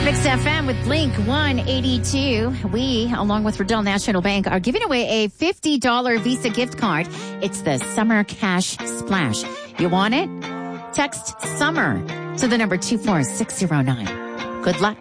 Mix FM with Blink 182. We, along with Riddell National Bank, are giving away a $50 Visa gift card. It's the Summer Cash Splash. You want it? Text SUMMER to the number 24609. Good luck.